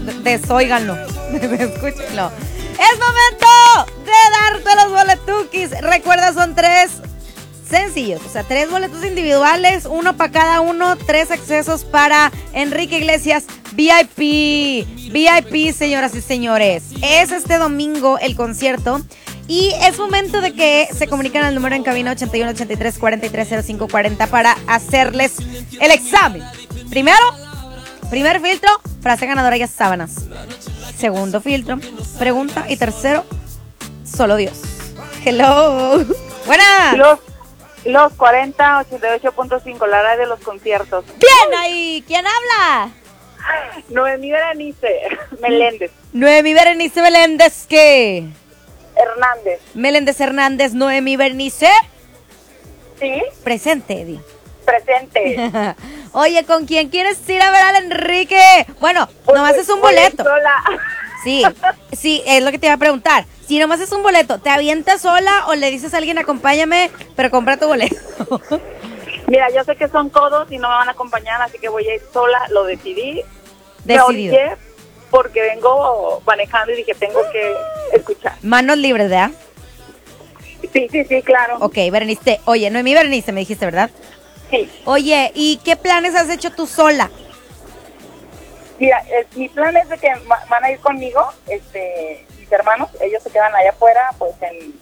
Desóiganlo, escúchenlo. Es momento de darte los boletuquis. Recuerda, son 3 sencillos, o sea, 3 boletos individuales, uno para cada uno, 3 accesos para Enrique Iglesias VIP. VIP, señoras y señores. Es este domingo el concierto. Y es momento de que se comuniquen al número en cabina 81 83 43 05 40 para hacerles el examen. Primer filtro, frase ganadora y sábanas. Segundo filtro, pregunta. Y tercero, solo Dios. Hello. Buenas. Los 40, 88.5, la radio de los conciertos. Bien ahí. ¿Quién habla? Noemí Berenice Meléndez. Noemí Berenice Meléndez, ¿qué? Hernández. Hernández, Noemí Berenice. ¿Sí? Presente, Eddie. Presente. Oye, ¿con quién quieres ir a ver al Enrique? Bueno, Pues, nomás es un boleto. Sola. Sí, es lo que te iba a preguntar. Si nomás es un boleto, ¿te avientas sola o le dices a alguien acompáñame, pero compra tu boleto? Mira, yo sé que son codos y no me van a acompañar, así que voy a ir sola. Lo decidí. Me Decidido. orillé porque vengo manejando y dije, tengo que escuchar. Manos libres, ¿verdad? Sí, claro. Ok, Berenice. Oye, Noemí Berenice me dijiste, ¿verdad? Sí. Oye, ¿y qué planes has hecho tú sola? Mira, mi plan es de que van a ir conmigo, mis hermanos, ellos se quedan allá afuera, pues en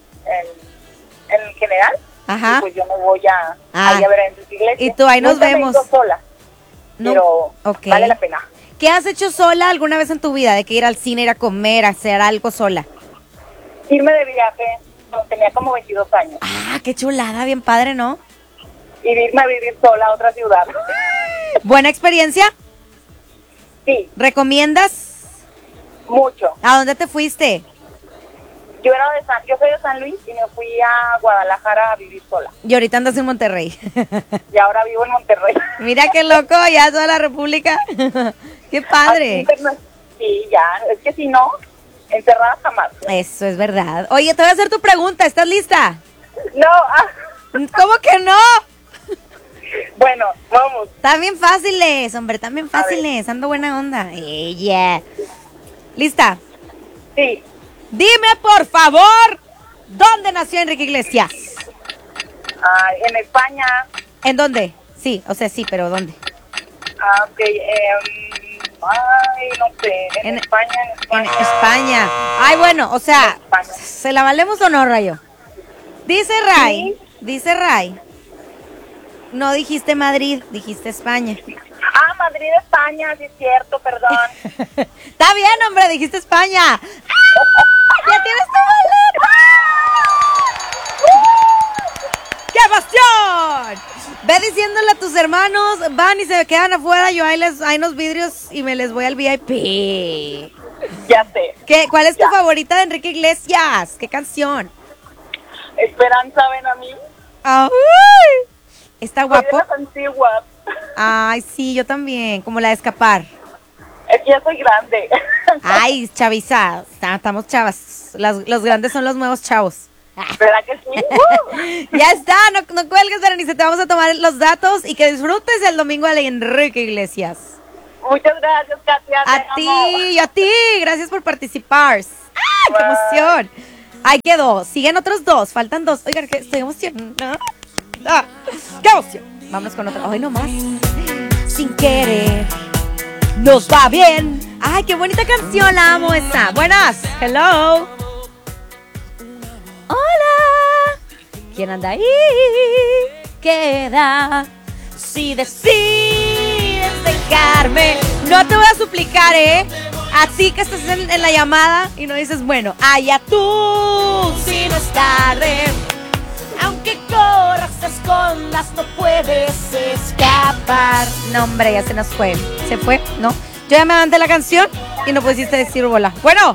general. Ajá. Y pues yo me voy a ir a ver en sus iglesias. Y tú, ahí nos Nunca me he vemos. ido sola, No. pero Ok. vale la pena. ¿Qué has hecho sola alguna vez en tu vida? De que ir al cine, ir a comer, hacer algo sola. Irme de viaje cuando tenía como 22 años. Ah, qué chulada, bien padre, ¿no? Y irme a vivir sola a otra ciudad. ¿Buena experiencia? Sí, ¿Recomiendas? mucho. ¿A dónde te fuiste? Yo soy de San Luis y me fui a Guadalajara a vivir sola. Y ahorita andas en Monterrey. Y ahora vivo en Monterrey. Mira qué loco, ya toda la República. Qué padre. Sí, ya, es que si no, encerrada jamás. Eso es verdad. Oye, te voy a hacer tu pregunta, ¿estás lista? No, ¿Cómo que no? bueno, vamos. Están bien fáciles, hombre, están bien fáciles. Ando buena onda. Ella. ¿Lista? Sí, Dime, por favor, ¿dónde nació Enrique Iglesias? en España. ¿En dónde? Sí, o sea, sí, pero ¿dónde? Ok, no sé, en España. En España. Ay, bueno, o sea, En España. ¿se la valemos o no, Rayo? Dice Ray. No dijiste Madrid, dijiste España. Madrid, España, sí es cierto, perdón. Está bien, hombre, dijiste España. ¡Ah! ¡Ya tienes tu boleto! ¡Qué emoción! Ve diciéndole a tus hermanos, van y se quedan afuera, yo hay unos vidrios y me les voy al VIP. Ya sé. ¿Cuál es tu favorita de Enrique Iglesias? ¿Qué canción? Esperanza, ven a mí. ¡Ay! ¿Está Soy de guapo? las antiguas. Ay, sí, yo también, como la de Escapar. Es que ya soy grande. Ay, chaviza, estamos chavas. Los grandes son los nuevos chavos. ¿Verdad que sí? Ya está, no cuelgues, Berenice, te vamos a tomar los datos y que disfrutes el domingo de Enrique Iglesias. Muchas gracias, Katia. A ti, gracias por participar. ¡Ah, qué emoción! Ahí quedó, siguen otros 2, faltan 2. Oigan, que estoy emocionada. ¡Qué emoción! Vámonos con otro. Hoy nomás. Sin querer, nos va bien. Ay, qué bonita canción, la amo esa. Buenas, hello. Hola. ¿Quién anda ahí? Queda. Si decides dejarme. No te voy a suplicar, a ti que estás en la llamada y no dices, bueno, allá tú, si no es tarde. Aunque corras, te escondas, no puedes escapar. No, hombre, ya se nos fue. ¿Se fue? ¿No? Yo ya me mandé la canción y no pusiste decir bola. Bueno.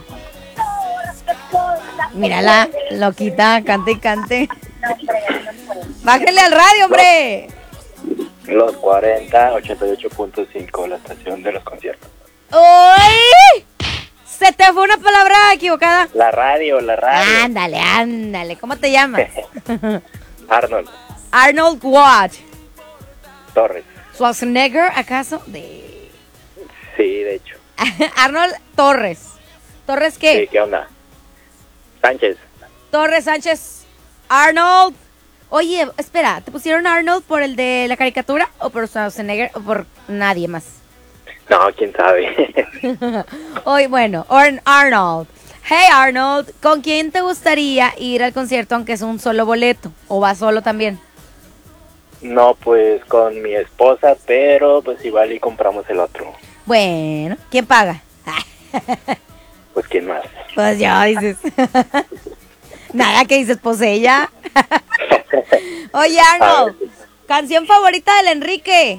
Mírala, loquita, cante y cante. Bájale al radio, hombre. Los 40, 88.5, la estación de los conciertos. ¡Uy! Se te fue una palabra equivocada. La radio. Ándale. ¿Cómo te llamas? Arnold Arnold Watt. Torres. ¿Schwarzenegger, acaso? Sí, de hecho. Arnold Torres. ¿Torres qué? Sí, ¿qué onda? Sánchez. Torres Sánchez. Arnold. Oye, espera, ¿te pusieron Arnold por el de la caricatura o por Schwarzenegger o por nadie más? No, quién sabe. Hoy, bueno, Arnold. Hey Arnold, ¿con quién te gustaría ir al concierto aunque es un solo boleto? ¿O vas solo también? No, pues con mi esposa, pero pues igual y compramos el otro. Bueno, ¿quién paga? Pues quién más. Pues ya dices. Nada que dices, pues ella. Oye Arnold, canción favorita del Enrique.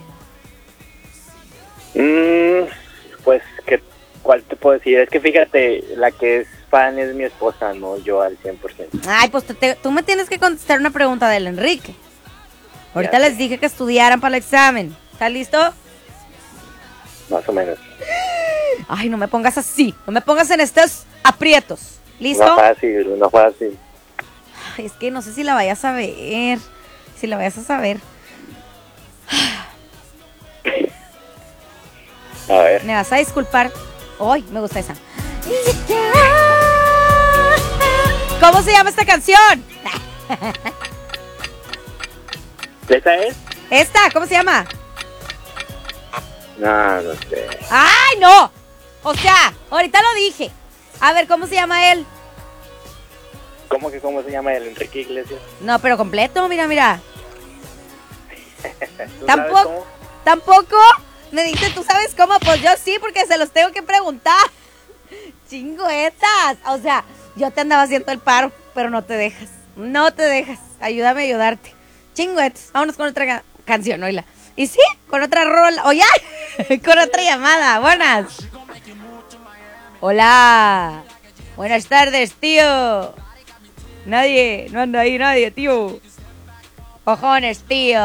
Pues, ¿cuál te puedo decir? Es que fíjate, la que es fan es mi esposa, no yo al 100%. Ay, pues tú me tienes que contestar una pregunta del Enrique. Ahorita Ya sé. les dije que estudiaran para el examen. ¿Estás listo? Más o menos. Ay, no me pongas así. No me pongas en estos aprietos. ¿Listo? No fácil, no fácil. Ay, es que no sé si la vayas a ver. Si la vayas a saber. A ver. Me vas a disculpar. Ay, me gusta esa. ¿Cómo se llama esta canción? ¿Esa es? ¿Esta? ¿Cómo se llama? No sé. ¡Ay, no! O sea, ahorita lo dije. A ver, ¿cómo se llama él? ¿Cómo se llama el Enrique Iglesias? No, pero completo, mira. ¿Tú sabes Tampoco. cómo? ¿Tampoco? Me dice, ¿tú sabes cómo? Pues yo sí, porque se los tengo que preguntar. Chingüetas. O sea, yo te andaba haciendo el paro, pero no te dejas. No te dejas. Ayúdame a ayudarte. Chingüetas. Vámonos con otra canción, oíla. Y sí, con otra rola. Oye, con otra llamada. Buenas. Hola. Buenas tardes, tío. Nadie, no anda ahí nadie, tío. Cojones, tío.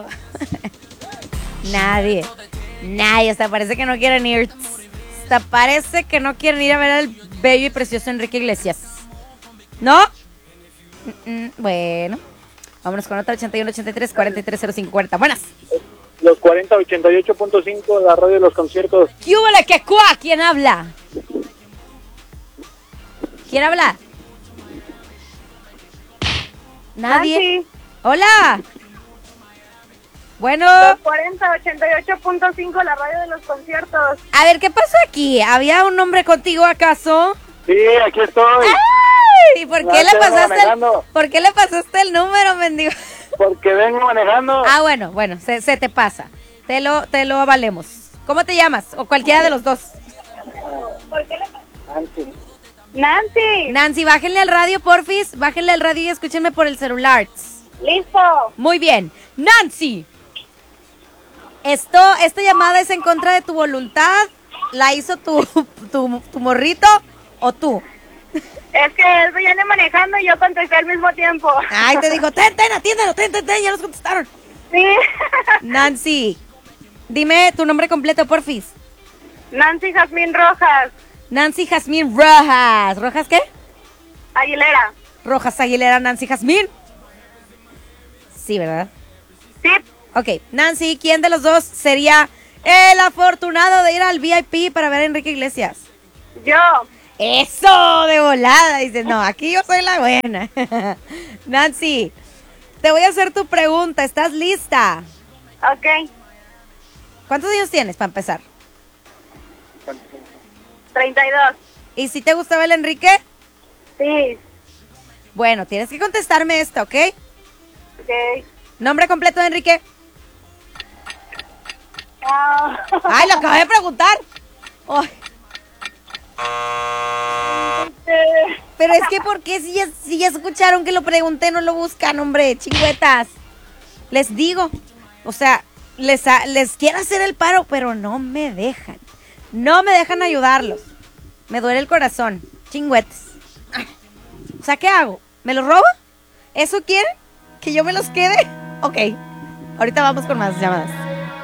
Nadie. Hasta parece que no quieren ir. Hasta parece que no quieren ir a ver al bello y precioso Enrique Iglesias. ¿No? Bueno. Vámonos con otra 81-83-43-0540. Buenas. Los 40-88.5, la radio de los conciertos. ¿Qué hubo le que cuá? ¿Quién habla? ¿Quién habla? Nadie. Nancy, Hola. Bueno, los 40-88.5, la radio de los conciertos. a ver, ¿qué pasó aquí? ¿Había un hombre contigo acaso? Sí, aquí estoy. ¿Y por No, qué le te vengo pasaste manejando. ¿por qué le pasaste el número, mendigo? Porque vengo manejando. Ah, bueno, se te pasa. Te lo avalemos. ¿Cómo te llamas? O cualquiera de los dos. Nancy, Nancy, bájenle al radio, porfis. Bájenle al radio y escúchenme por el celular. listo. Muy bien. Nancy. Esta llamada es en contra de tu voluntad. ¿La hizo tu morrito o tú? Es que él viene manejando y yo contesté al mismo tiempo. Ay, te dijo, ten, atiéndelo, ten, ya nos contestaron. Sí. Nancy, dime tu nombre completo, porfis. Nancy Jazmín Rojas, Nancy Jazmín Rojas. ¿Rojas qué? Aguilera. Rojas Aguilera, Nancy Jazmín. Sí, ¿verdad? Sí, Ok, Nancy, ¿quién de los dos sería el afortunado de ir al VIP para ver a Enrique Iglesias? yo. ¡Eso! De volada. Dices, no, aquí yo soy la buena. Nancy, te voy a hacer tu pregunta. ¿Estás lista? Ok, ¿Cuántos años tienes para empezar? 32. ¿Y si te gustaba el Enrique? Sí. Bueno, tienes que contestarme esta, ¿ok? Ok. ¿Nombre completo de Enrique? Ah, ¡Ay, lo acabé de preguntar! Ay, pero es que, ¿por qué si ya escucharon que lo pregunté, no lo buscan, hombre? Chingüetas. Les digo, o sea, les quiero hacer el paro, pero no me dejan. No me dejan ayudarlos. Me duele el corazón. Chingüetas. O sea, ¿qué hago? ¿Me los robo? ¿Eso quieren? ¿Que yo me los quede? Ok. Ahorita vamos con más llamadas.